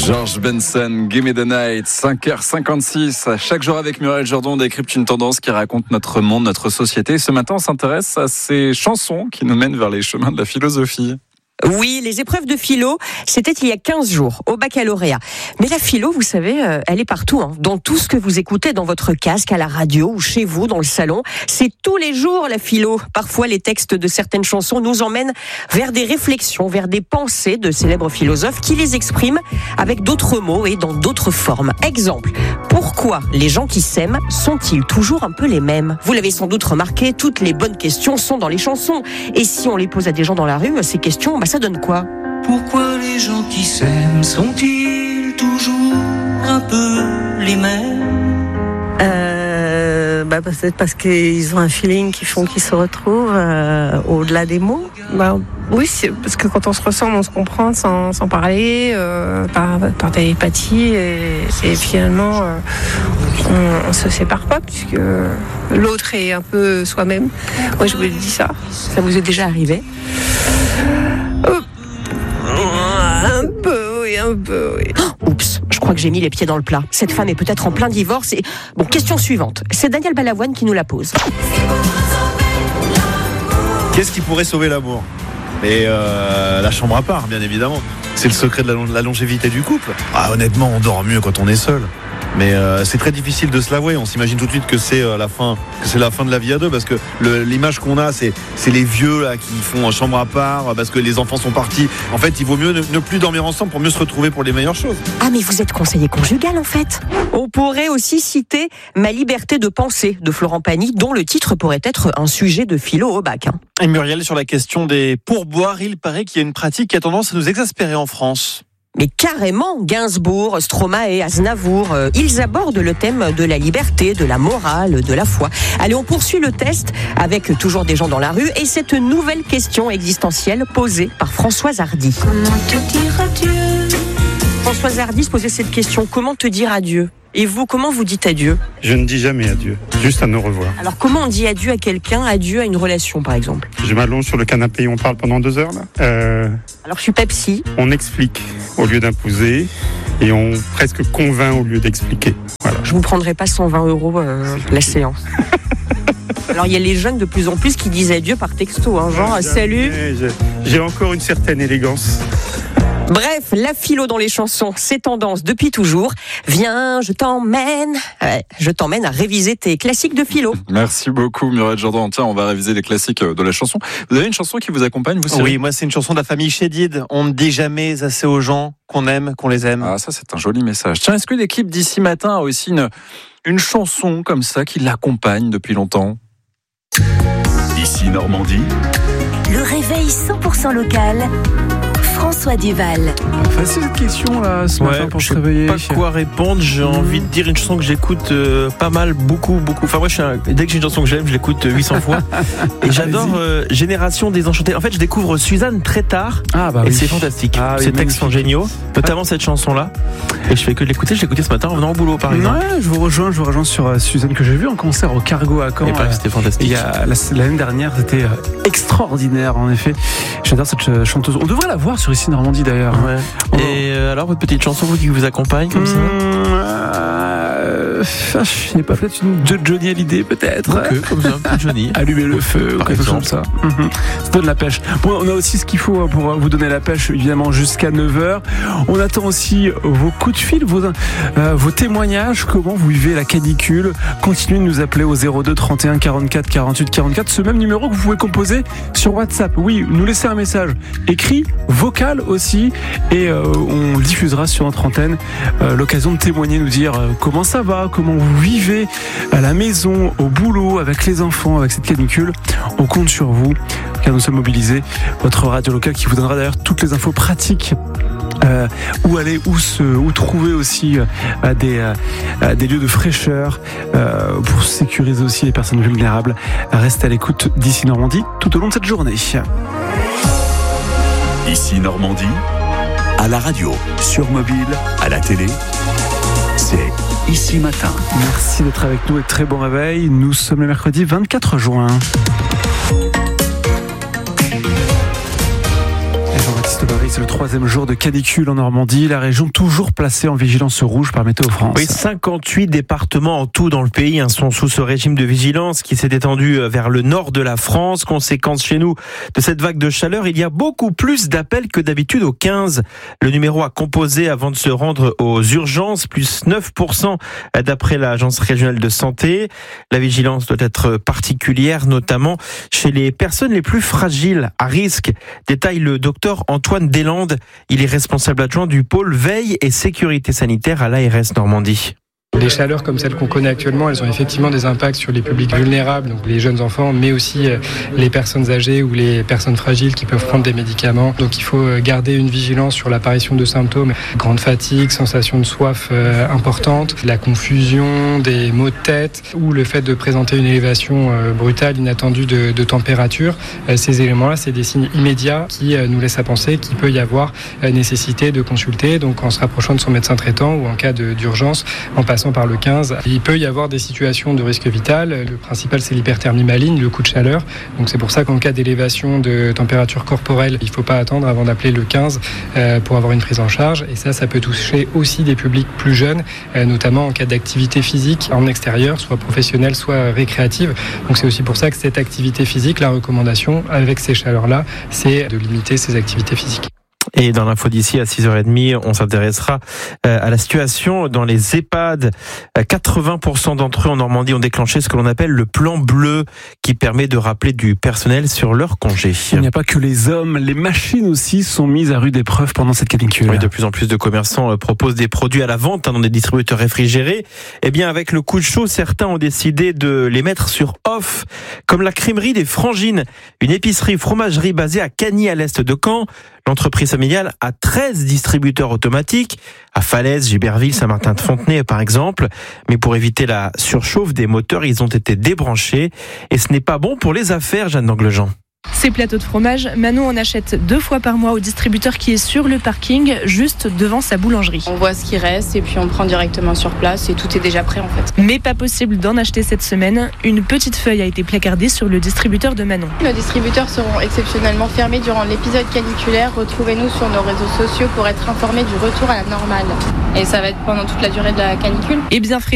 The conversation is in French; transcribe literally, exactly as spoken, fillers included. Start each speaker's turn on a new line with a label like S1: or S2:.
S1: George Benson, Give Me the Night, cinq heures cinquante-six. Chaque jour avec Muriel Jourdan, on décrypte une tendance qui raconte notre monde, notre société. Ce matin, on s'intéresse à ces chansons qui nous mènent vers les chemins de la philosophie.
S2: Oui, les épreuves de philo, c'était il y a quinze jours, au baccalauréat. Mais la philo, vous savez, elle est partout, hein, dans tout ce que vous écoutez dans votre casque, à la radio ou chez vous, dans le salon. C'est tous les jours la philo. Parfois, les textes de certaines chansons nous emmènent vers des réflexions, vers des pensées de célèbres philosophes qui les expriment avec d'autres mots et dans d'autres formes. Exemple, pourquoi les gens qui s'aiment sont-ils toujours un peu les mêmes ? Vous l'avez sans doute remarqué, toutes les bonnes questions sont dans les chansons. Et si on les pose à des gens dans la rue, ces questions, bah, ça donne quoi ?
S3: Pourquoi les gens qui s'aiment sont-ils toujours un peu les mêmes ?
S4: euh, bah peut-être parce qu'ils ont un feeling qui font qu'ils se retrouvent euh, au-delà des mots.
S5: Bah, oui, c'est parce que quand on se ressemble, on se comprend sans, sans parler, euh, par, par télépathie, et, et finalement, euh, on, on se sépare pas puisque l'autre est un peu soi-même. Moi, je vous dis ça.
S2: Ça vous est déjà arrivé ?
S5: Oh, un peu, oui, un peu, oui.
S2: Oh, oups, je crois que j'ai mis les pieds dans le plat. Cette femme est peut-être en plein divorce et... Bon, question suivante. C'est Daniel Balavoine qui nous la pose.
S6: Qu'est-ce qui pourrait sauver l'amour ? Et euh, la chambre à part, bien évidemment. C'est le secret de la, la longévité du couple. Ah, honnêtement, on dort mieux quand on est seul. Mais euh, c'est très difficile de se l'avouer. On s'imagine tout de suite que c'est euh, la fin, que c'est la fin de la vie à deux, parce que le, l'image qu'on a, c'est, c'est les vieux là qui font chambre à part, parce que les enfants sont partis. En fait, il vaut mieux ne, ne plus dormir ensemble pour mieux se retrouver pour les meilleures choses.
S2: Ah, mais vous êtes conseiller conjugal en fait. On pourrait aussi citer Ma liberté de penser de Florent Pagny, dont le titre pourrait être un sujet de philo au bac. Hein.
S7: Et Muriel, sur la question des pourboires, il paraît qu'il y a une pratique qui a tendance à nous exaspérer en France.
S2: Mais carrément, Gainsbourg, Stromae, Aznavour, euh, ils abordent le thème de la liberté, de la morale, de la foi. Allez, on poursuit le test avec toujours des gens dans la rue et cette nouvelle question existentielle posée par Françoise Hardy.
S3: Comment te dire adieu ?
S2: Françoise Hardy se posait cette question, comment te dire adieu ? Et vous, comment vous dites adieu ?
S8: Je ne dis jamais adieu, juste à nous revoir.
S2: Alors comment on dit adieu à quelqu'un, adieu à une relation par exemple ?
S8: Je m'allonge sur le canapé et on parle pendant deux heures là. Euh,
S2: Alors je suis Pepsi.
S8: On explique au lieu d'imposer et on presque convainc au lieu d'expliquer. Voilà.
S2: Je vous prendrai pas cent vingt euros euh, la séance. Alors il y a les jeunes de plus en plus qui disent adieu par texto, hein, genre salut.
S8: J'ai, j'ai encore une certaine élégance.
S2: Bref, la philo dans les chansons, c'est tendance depuis toujours. Viens, je t'emmène, ouais, je t'emmène à réviser tes classiques de philo.
S1: Merci beaucoup Muriel Jourdan. Tiens, on va réviser les classiques de la chanson. Vous avez une chanson qui vous accompagne, vous ?
S7: Oui, moi c'est une chanson de la famille Chédid. On ne dit jamais assez aux gens qu'on aime, qu'on les aime.
S1: Ah, ça c'est un joli message. Tiens, est-ce que l'équipe d'Ici Matin a aussi une, une chanson comme ça qui l'accompagne depuis longtemps ?
S9: Ici Normandie.
S10: Le réveil cent pour cent local. François Duval.
S11: Facile cette question là ce
S7: ouais,
S11: matin pour
S7: je
S11: se réveiller.
S7: Je sais pas quoi répondre. J'ai mmh. envie de dire une chanson que j'écoute euh, pas mal, beaucoup, beaucoup. Enfin moi, je suis un... dès que j'ai une chanson que j'aime, je l'écoute huit cents fois. Et j'adore euh, Génération Désenchantée. En fait, je découvre Suzanne très tard. Ah bah et oui. C'est fantastique. Ah, oui, Ces textes sont géniaux, notamment cette chanson-là. Et je fais que l'écouter. Je l'ai écouté ce matin en venant au boulot, par exemple.
S11: Ouais, je vous rejoins. Je vous rejoins sur euh, Suzanne que j'ai vu en concert au Cargo à Caen.
S7: Et euh, c'était fantastique.
S11: Il y a, la, l'année dernière, c'était euh, extraordinaire en effet. J'adore cette chanteuse. On devrait la voir sur Ici Normandie d'ailleurs.
S7: Ouais. Oh. Et euh, alors votre petite chanson vous qui vous accompagne comme mmh, ça
S11: euh, Je sais pas, peut-être une de Johnny Hallyday peut-être.
S7: Ok, comme ça, un petit Johnny.
S11: Allumer le feu, par quelque chose comme ça. Mmh. Ça donne la pêche. Bon, on a aussi ce qu'il faut pour vous donner la pêche évidemment jusqu'à neuf heures. On attend aussi vos coups de fil, vos, euh, vos témoignages, comment vous vivez la canicule. Continuez de nous appeler au zéro deux trente et un quarante-quatre quarante-huit quarante-quatre, ce même numéro que vous pouvez composer sur WhatsApp. Oui, nous laisser un message écrit, vocal aussi, et euh, on le diffusera sur notre antenne. Euh, l'occasion de témoigner, nous dire euh, comment ça va, comment vous vivez à la maison, au boulot, avec les enfants, avec cette canicule. On compte sur vous, car nous sommes mobilisés. Votre radio locale qui vous donnera d'ailleurs toutes les infos pratiques. Euh, où aller, où se, où trouver aussi euh, des, euh, des lieux de fraîcheur euh, pour sécuriser aussi les personnes vulnérables. Restez à l'écoute d'Ici Normandie tout au long de cette journée.
S9: Ici Normandie, à la radio, sur mobile, à la télé, c'est Ici Matin.
S11: Merci d'être avec nous et très bon réveil. Nous sommes le mercredi vingt-quatre juin. Et Jean-Baptiste Paris, c'est le troisième jour de canicule en Normandie. La région toujours placée en vigilance rouge par Météo France.
S7: Oui, cinquante-huit départements en tout dans le pays sont sous ce régime de vigilance qui s'est étendu vers le nord de la France. Conséquence chez nous de cette vague de chaleur, il y a beaucoup plus d'appels que d'habitude au quinze. Le numéro à composer avant de se rendre aux urgences, plus neuf pour cent d'après l'Agence régionale de santé. La vigilance doit être particulière, notamment chez les personnes les plus fragiles, à risque. Détaille le docteur Antoine Deslandes. Il est responsable adjoint du pôle veille et sécurité sanitaire à l'A R S Normandie.
S12: Les chaleurs comme celles qu'on connaît actuellement, elles ont effectivement des impacts sur les publics vulnérables, donc les jeunes enfants, mais aussi les personnes âgées ou les personnes fragiles qui peuvent prendre des médicaments. Donc il faut garder une vigilance sur l'apparition de symptômes, grande fatigue, sensation de soif euh, importante, la confusion, des maux de tête ou le fait de présenter une élévation euh, brutale, inattendue de, de température. Euh, ces éléments-là, c'est des signes immédiats qui euh, nous laissent à penser qu'il peut y avoir euh, nécessité de consulter, donc en se rapprochant de son médecin traitant ou en cas de, d'urgence, en passant par le quinze. Il peut y avoir des situations de risque vital. Le principal, c'est l'hyperthermie maligne, le coup de chaleur. Donc c'est pour ça qu'en cas d'élévation de température corporelle, il ne faut pas attendre avant d'appeler le quinze euh, pour avoir une prise en charge. Et ça, ça peut toucher aussi des publics plus jeunes, euh, notamment en cas d'activité physique en extérieur, soit professionnelle, soit récréative. Donc c'est aussi pour ça que cette activité physique, la recommandation avec ces chaleurs-là, c'est de limiter ces activités physiques.
S7: Et dans l'info d'ici à six heures trente, on s'intéressera à la situation dans les EHPAD. quatre-vingts pour cent d'entre eux en Normandie ont déclenché ce que l'on appelle le plan bleu, qui permet de rappeler du personnel sur leur congé.
S11: Il n'y a pas que les hommes, les machines aussi sont mises à rude épreuve pendant cette canicule.
S7: Oui, de plus en plus de commerçants proposent des produits à la vente dans des distributeurs réfrigérés. Eh bien, avec le coup de chaud, certains ont décidé de les mettre sur off, comme la crèmerie des Frangines, une épicerie fromagerie basée à Cagny à l'est de Caen. L'entreprise familiale a treize distributeurs automatiques, à Falaise, Giberville, Saint-Martin-de-Fontenay par exemple. Mais pour éviter la surchauffe des moteurs, ils ont été débranchés. Et ce n'est pas bon pour les affaires, Jeanne d'Anglejean.
S13: Ces plateaux de fromage, Manon en achète deux fois par mois au distributeur qui est sur le parking, juste devant sa boulangerie.
S14: On voit ce qui reste et puis on prend directement sur place et tout est déjà prêt en fait.
S13: Mais pas possible d'en acheter cette semaine. Une petite feuille a été placardée sur le distributeur de Manon.
S14: Nos distributeurs seront exceptionnellement fermés durant l'épisode caniculaire. Retrouvez-nous sur nos réseaux sociaux pour être informés du retour à la normale. Et ça va être pendant toute la durée de la canicule.
S13: Et bien